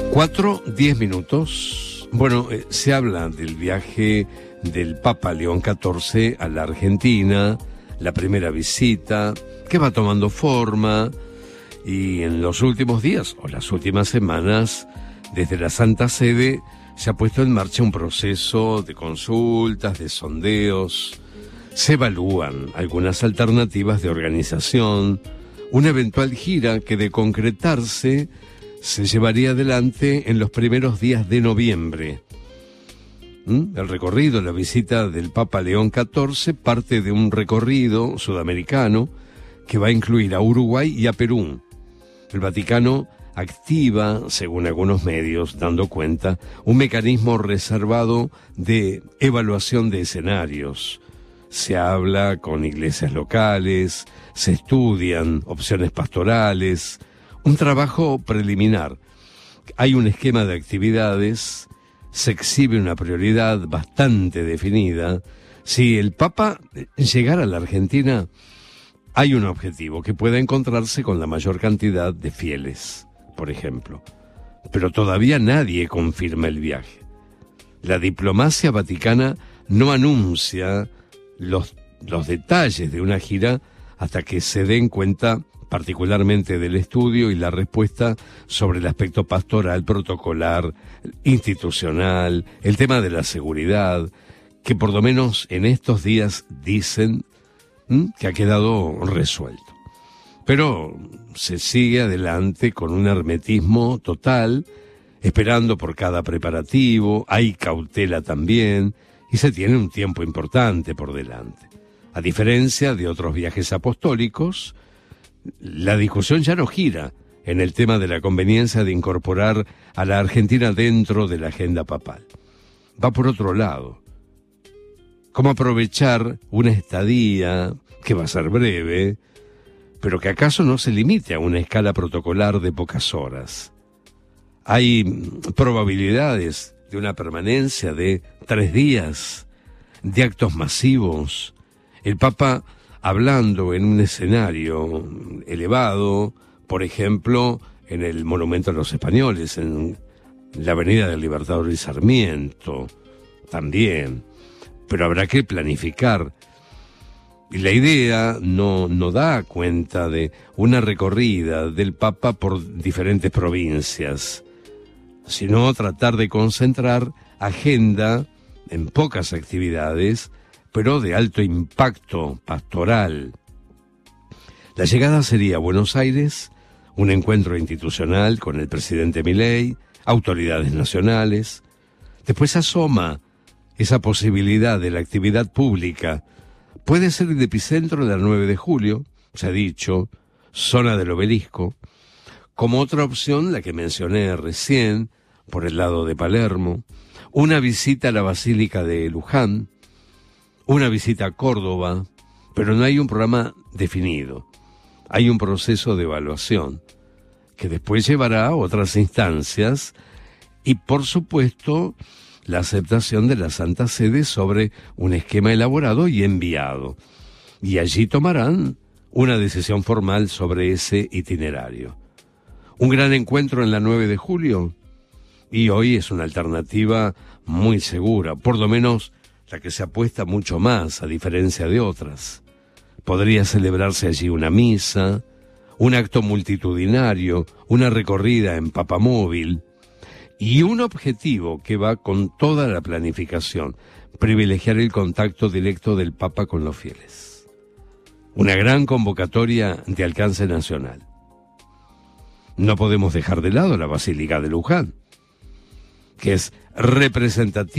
4:10. Bueno, se habla del viaje del Papa León XIV a la Argentina, la primera visita, que va tomando forma, y en los últimos días, o las últimas semanas, desde la Santa Sede, se ha puesto en marcha un proceso de consultas, de sondeos. Se evalúan algunas alternativas de organización, una eventual gira que, de concretarse, se llevaría adelante en los primeros días de noviembre. El recorrido, la visita del Papa León XIV, parte de un recorrido sudamericano que va a incluir a Uruguay y a Perú. El Vaticano activa, según algunos medios, dando cuenta, un mecanismo reservado de evaluación de escenarios. Se habla con iglesias locales, se estudian opciones pastorales, un trabajo preliminar. Hay un esquema de actividades, se exhibe una prioridad bastante definida. Si el Papa llegara a la Argentina, hay un objetivo, que pueda encontrarse con la mayor cantidad de fieles, por ejemplo. Pero todavía nadie confirma el viaje. La diplomacia vaticana no anuncia los detalles de una gira hasta que se den cuenta particularmente del estudio y la respuesta sobre el aspecto pastoral, protocolar, institucional, el tema de la seguridad, que por lo menos en estos días dicen que ha quedado resuelto. Pero se sigue adelante con un hermetismo total, esperando por cada preparativo, hay cautela también, y se tiene un tiempo importante por delante. A diferencia de otros viajes apostólicos, la discusión ya no gira en el tema de la conveniencia de incorporar a la Argentina dentro de la agenda papal. Va por otro lado. ¿Cómo aprovechar una estadía que va a ser breve, pero que acaso no se limite a una escala protocolar de pocas horas? Hay probabilidades de una permanencia de 3 días, de actos masivos, el Papa hablando en un escenario elevado, por ejemplo, en el Monumento a los Españoles, en la Avenida del Libertador y Sarmiento, también. Pero habrá que planificar. Y la idea no da cuenta de una recorrida del Papa por diferentes provincias, sino tratar de concentrar agenda en pocas actividades, pero de alto impacto pastoral. La llegada sería a Buenos Aires, un encuentro institucional con el presidente Milei, autoridades nacionales. Después asoma esa posibilidad de la actividad pública. Puede ser el epicentro de la 9 de julio, se ha dicho, zona del Obelisco. Como otra opción, la que mencioné recién, por el lado de Palermo, una visita a la Basílica de Luján, una visita a Córdoba, pero no hay un programa definido. Hay un proceso de evaluación que después llevará a otras instancias y, por supuesto, la aceptación de la Santa Sede sobre un esquema elaborado y enviado. Y allí tomarán una decisión formal sobre ese itinerario. Un gran encuentro en la 9 de julio y hoy es una alternativa muy segura, por lo menos la que se apuesta mucho más, a diferencia de otras. Podría celebrarse allí una misa, un acto multitudinario, una recorrida en papamóvil y un objetivo que va con toda la planificación: privilegiar el contacto directo del Papa con los fieles. Una gran convocatoria de alcance nacional. No podemos dejar de lado la Basílica de Luján, que es representativa